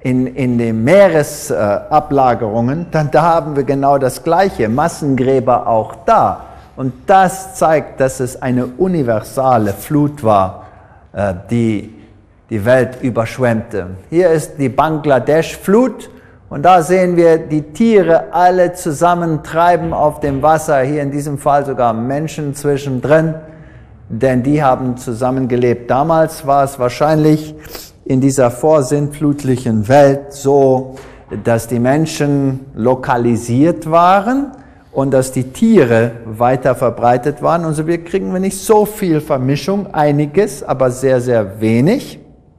in den Meeresablagerungen, dann da haben wir genau das Gleiche, Massengräber auch da. Und das zeigt, dass es eine universale Flut war, die die Welt überschwemmte. Hier ist die Bangladesch-Flut und da sehen wir die Tiere alle zusammen treiben auf dem Wasser, hier in diesem Fall sogar Menschen zwischendrin, denn die haben zusammen gelebt. Damals war es wahrscheinlich in dieser vorsintflutlichen Welt so, dass die Menschen lokalisiert waren und dass die Tiere weiter verbreitet waren. Und so kriegen wir nicht so viel Vermischung, einiges, aber sehr, sehr wenig.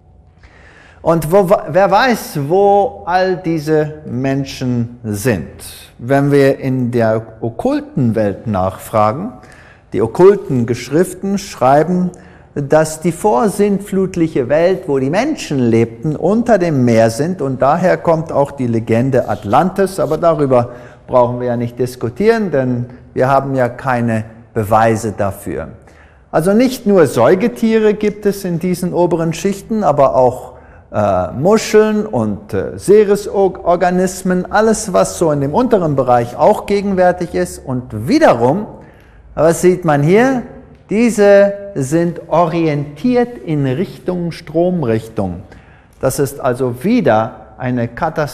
Und wer weiß, wo all diese Menschen sind. Wenn wir in der okkulten Welt nachfragen, die okkulten Geschriften schreiben, dass die vorsintflutliche Welt, wo die Menschen lebten, unter dem Meer sind und daher kommt auch die Legende Atlantis, aber darüber brauchen wir ja nicht diskutieren, denn wir haben ja keine Beweise dafür. Also nicht nur Säugetiere gibt es in diesen oberen Schichten, aber auch Muscheln und Seeresorganismen, alles was so in dem unteren Bereich auch gegenwärtig ist und wiederum, was sieht man hier? Diese sind orientiert in Richtung Stromrichtung. Das ist also wieder eine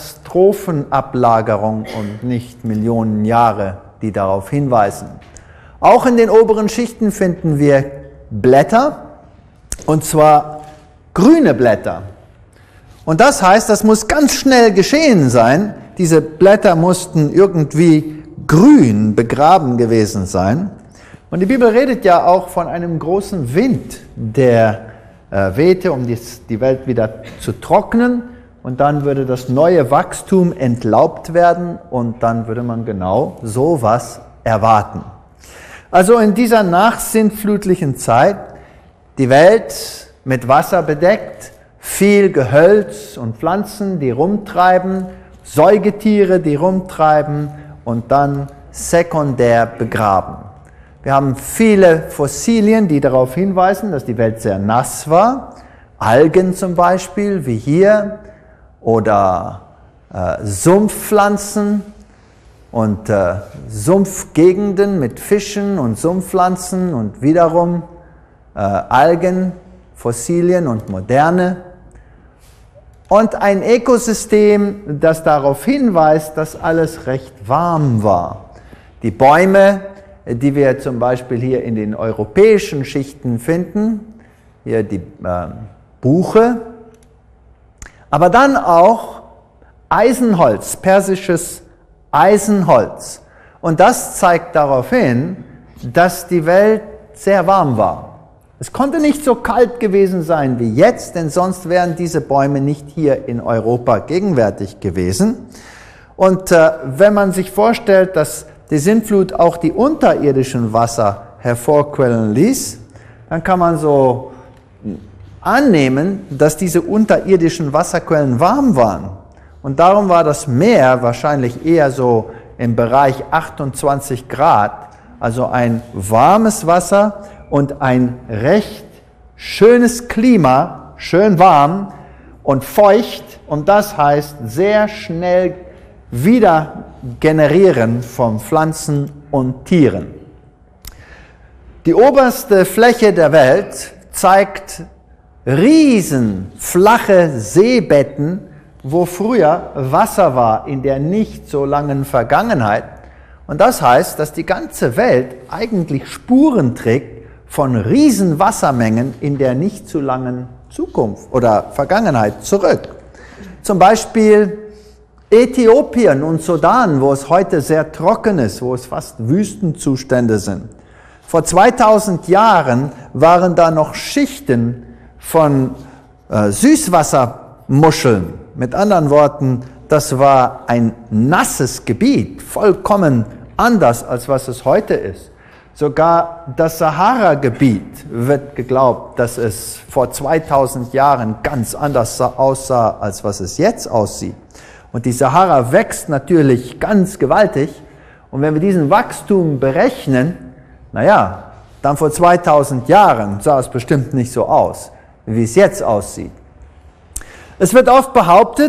Katastrophenablagerung und nicht Millionen Jahre, die darauf hinweisen. Auch in den oberen Schichten finden wir Blätter, und zwar grüne Blätter. Und das heißt, das muss ganz schnell geschehen sein. Diese Blätter mussten irgendwie grün begraben gewesen sein. Und die Bibel redet ja auch von einem großen Wind, der wehte, um die Welt wieder zu trocknen. Und dann würde das neue Wachstum entlaubt werden und dann würde man genau sowas erwarten. Also in dieser nachsintflutlichen Zeit, die Welt mit Wasser bedeckt, viel Gehölz und Pflanzen, die rumtreiben, Säugetiere, die rumtreiben und dann sekundär begraben. Wir haben viele Fossilien, die darauf hinweisen, dass die Welt sehr nass war. Algen zum Beispiel, wie hier, oder Sumpfpflanzen und Sumpfgegenden mit Fischen und Sumpfpflanzen und wiederum Algen, Fossilien und moderne. Und ein Ökosystem, das darauf hinweist, dass alles recht warm war. Die Bäume, die wir zum Beispiel hier in den europäischen Schichten finden, hier die Buche, aber dann auch Eisenholz, persisches Eisenholz. Und das zeigt darauf hin, dass die Welt sehr warm war. Es konnte nicht so kalt gewesen sein wie jetzt, denn sonst wären diese Bäume nicht hier in Europa gegenwärtig gewesen. Und wenn man sich vorstellt, dass die Sintflut auch die unterirdischen Wasser hervorquellen ließ, dann kann man so annehmen, dass diese unterirdischen Wasserquellen warm waren. Und darum war das Meer wahrscheinlich eher so im Bereich 28 Grad, also ein warmes Wasser und ein recht schönes Klima, schön warm und feucht. Und das heißt sehr schnell wieder generieren von Pflanzen und Tieren. Die oberste Fläche der Welt zeigt riesen flache Seebetten, wo früher Wasser war in der nicht so langen Vergangenheit. Und das heißt, dass die ganze Welt eigentlich Spuren trägt von riesen Wassermengen in der nicht so langen Zukunft oder Vergangenheit zurück. Zum Beispiel Äthiopien und Sudan, wo es heute sehr trocken ist, wo es fast Wüstenzustände sind. Vor 2000 Jahren waren da noch Schichten von Süßwassermuscheln. Mit anderen Worten, das war ein nasses Gebiet, vollkommen anders, als was es heute ist. Sogar das Sahara-Gebiet wird geglaubt, dass es vor 2000 Jahren ganz anders aussah, als was es jetzt aussieht. Und die Sahara wächst natürlich ganz gewaltig. Und wenn wir diesen Wachstum berechnen, naja, dann vor 2000 Jahren sah es bestimmt nicht so aus, wie es jetzt aussieht. Es wird oft behauptet,